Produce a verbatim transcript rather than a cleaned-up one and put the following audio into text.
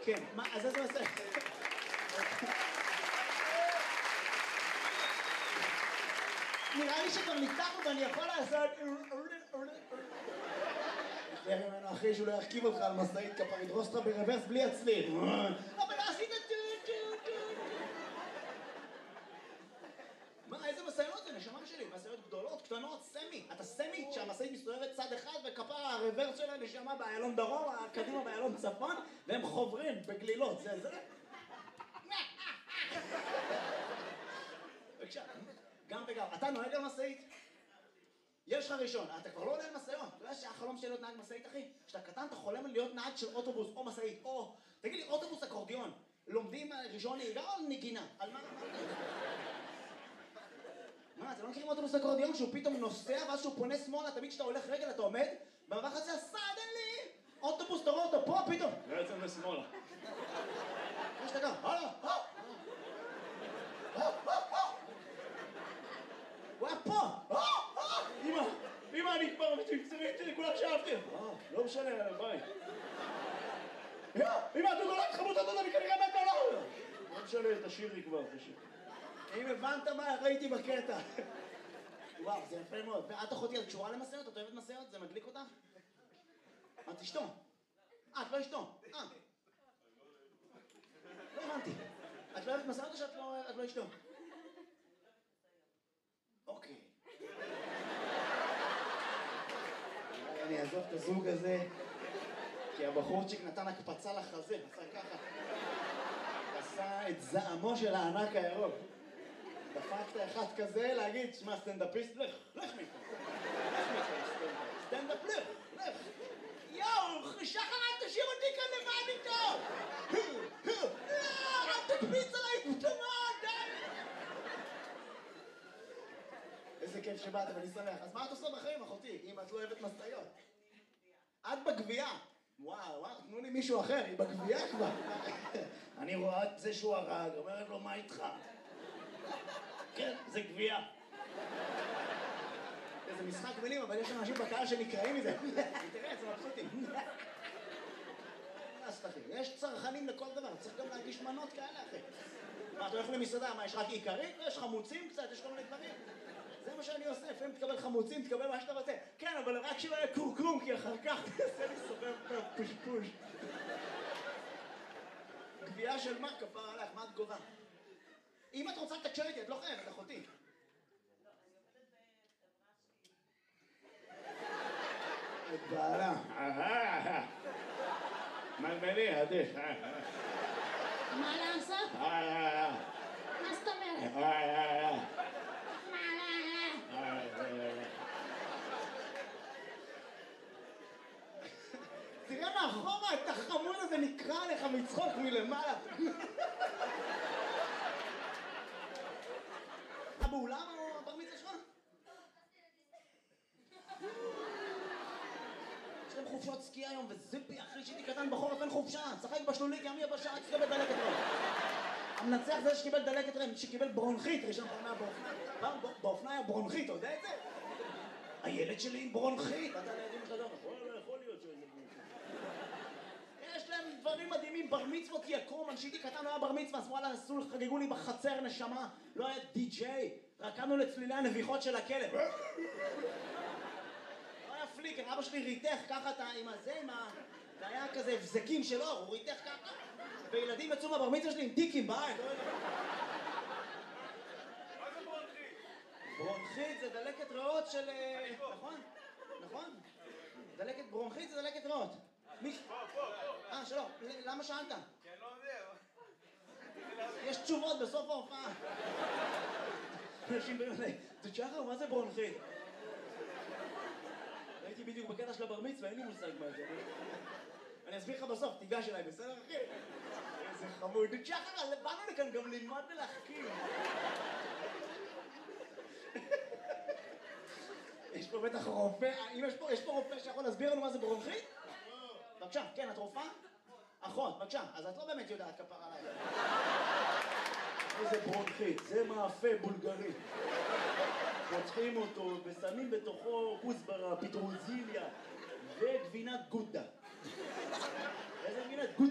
כן, מה, אז איזה מסע? נראה לי שכבר ניתחנו ואני יכול לעשות... תראה ממנו אחי שהוא לא ירכיב אותך על מסעית כפר, ידרוס אותך ברוורס בלי הצליל. אבל לא עשית טו טו טו טו. מה, איזה מסעיות זה? נשמה שלי, מסעיות גדולות, קטנות, סמי. אתה סמי שהמסעית מסתובבת צד אחד וכפר הרוורס שלה נשמה באיילון דרום, קדימה באיילון צפון, והם חוברים בגלילות, זה זה. בבקשה, גם וגם. אתה נוהג על מסעית? יש לך ראשון, אתה כבר לא עולה על מסעיות. אתה יודע שהחלום שלי להיות נהג מסעית, אחי? כשאתה קטן אתה חולם להיות נהג של אוטובוס או מסעית, או... תגיד לי, אוטובוס אקורדיון, לומדים ראשון נהיגה או נגינה? על מה? מה, אתם לא מכירים אוטובוס אקורדיון שהוא פתאום נוסע ואז שהוא פונה שמאלה, תמיד כשאתה הולך רגל אתה עומד במעבר חציה, סדנלי! אוטובוס תראו אותו פה פתאום! לא יוצא לשמאלה. מה שאתה גם? הלאה! הוא היה פה! אמא! אמא, אני כבר מצמצרית שלי, כולם שאהבתי! לא משנה, ביי. אמא, אתה נולד חמוד, אתה אני כנראה מת עליו! לא משנה, תשאירי כבר, תשאיר. אם הבנת מה ראיתי בקטע. וואו, זה יפה מאוד. ואת אחותי, את קשורה למסעיות? את אוהבת מסעיות? זה מדליק אותך? את אשתו. אה, את לא אשתו. אה. לא הבנתי. את לא אוהבת מסעיות או שאת לא אשתו? אוקיי. אני אעזוב את הזוג הזה, כי הבחורצ'יק נתן הקפצה לחזה, עשה ככה. עשה את זעמו של הענק הירוק. דפקת אחד כזה להגיד, שמע סטנדאפיסט, לך, לך מפה. לך מפה, סטנדאפ, לך, לך. יואו, שחר, אל תשאיר אותי כאן לבד איתו. לא, אל תקפיץ עליי פתאום, די. איזה כיף שבאת ואני שמח. אז מה את עושה בחיים, אחותי, אם את לא אוהבת מסעיות? את בגבייה. וואו, וואו, תנו לי מישהו אחר, היא בגבייה כבר. אני רואה את זה שהוא הרג, אומרת לו, מה איתך? כן, זה גבייה. זה משחק מילים, אבל יש אנשים בקהל שנקראים מזה. תראה, זה מבסוטים. יש צרכנים לכל דבר, צריך גם להגיש מנות כאלה, אחי. מה, אתה הולך למסעדה, מה, יש רק עיקרית? יש חמוצים קצת, יש כל מיני דברים. זה מה שאני עושה, לפעמים תקבל חמוצים, תקבל מה שאתה רוצה. כן, אבל רק שלא יהיה קורקום, כי אחר כך תעשה לי סובב פושפוש. גבייה של מה, כפר עליך, מה את גובה? אם את רוצה לתקשר איתי, את לא חייבת, אחותי. את בעלה. מלמלי, עדיף. מה לעשות? מה זאת אומרת? מה? תראה מאחורה, את החמוד הזה נקרא לך מצחוק מלמעלה. באולם או הבר מצווה שלך? יש להם חופשות סקי היום וזיפי אחרי שהייתי קטן בחורף אין חופשה, צחק בשלולית ימי הבשעה שקיבל דלקת רם. המנצח זה שקיבל דלקת רם, שקיבל ברונכית, ראשון פעם באופניים. באופניים היה ברונכית, אתה יודע את זה? הילד שלי עם ברונכית. אתה לידים שלך לא יכול להיות שזה ברונכית. יש להם דברים מדהימים, בר מצוות יקום, אני שהייתי קטן לא היה בר מצווה, אז וואלה, עשו, חגגו לי בחצר נשמה, לא היה די-ג'יי, רקמנו לצלילי הנביחות של הכלב. לא היה פליקר, אבא שלי ריתך ככה עם הזה, עם ה... זה היה כזה הבזקים שלו, הוא ריתך ככה, וילדים יצאו מהבר מצווה שלי עם דיקים בעין. מה זה ברונכית? ברונכית זה דלקת ריאות של... נכון? נכון? דלקת ברונכית זה דלקת ריאות. פה, פה, פה. אה, שלום, למה שאלת? כי אני לא יודע. יש תשובות בסוף ההופעה. אנשים באים אליי, תשחר, מה זה ברונכית? הייתי בדיוק בקטע של הבר מצווה, אין לי מושג מה זה. אני אסביר לך בסוף, תיגש אליי, בסדר אחי? איזה חמוד. תשחר, באנו לכאן גם ללמוד ולהחכים. יש פה בטח רופא, אם יש פה, יש פה רופא שיכול להסביר לנו מה זה ברונכית? בבקשה, כן, את רופאה? אחות, בבקשה, אז את לא באמת יודעת כפר עליי. איזה ברונכית, זה מאפה בולגרי. פותחים אותו ושמים בתוכו כוסברה, פטרוזיליה וגבינת גודה. איזה גבינת גודה?